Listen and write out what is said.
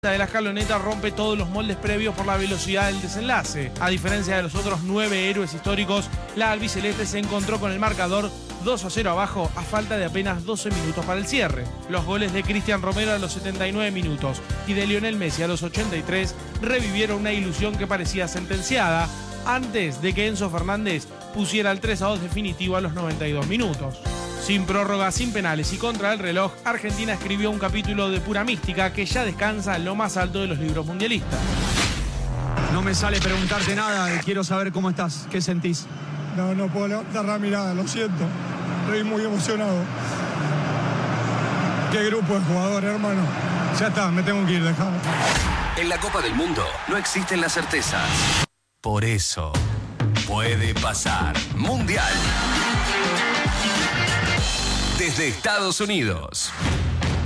de la escaloneta rompe todos los moldes previos por la velocidad del desenlace. A diferencia de los otros 9 héroes históricos, la albiceleste se encontró con el marcador 2-0 abajo a falta de apenas 12 minutos para el cierre. Los goles de Cristian Romero a los 79 minutos y de Lionel Messi a los 83 revivieron una ilusión que parecía sentenciada antes de que Enzo Fernández pusiera el 3-2 definitivo a los 92 minutos. Sin prórroga, sin penales y contra el reloj, Argentina escribió un capítulo de pura mística que ya descansa en lo más alto de los libros mundialistas. No me sale preguntarte nada, quiero saber cómo estás, qué sentís. No puedo levantar la mirada, lo siento. Estoy muy emocionado. Qué grupo de jugadores, hermano. Ya está, me tengo que ir, dejame. En la Copa del Mundo no existen las certezas. Por eso, puede pasar. Mundial. Desde Estados Unidos.